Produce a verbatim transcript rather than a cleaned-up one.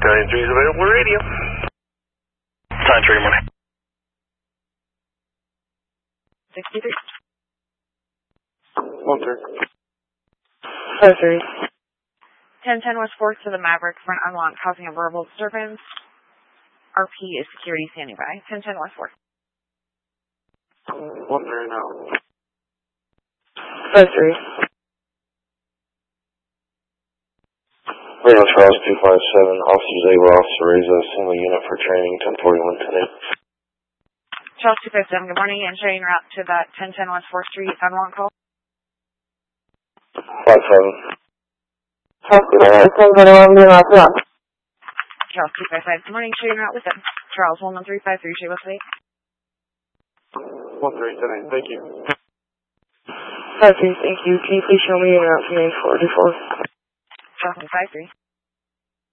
nine three is available radio. Time three morning. sixty-three. One three. Five three. ten ten West fourth to the Maverick, front unlock, causing a verbal disturbance. R P is security standing by. ten ten West fourth. One three now. Five three. Radio Charles two five seven, Officer Zabel, Officer Reza, single unit for training, ten forty-one today. Charles two five seven, good morning, and showing route to that ten ten West fourth Street unlock call. Five seven. Charles two five five, good morning, showing route with them. Charles one one three five three, Shea West eight. One three today, thank you. Five three, thank you. Can you please show me your route from nine four two four? Charles five three.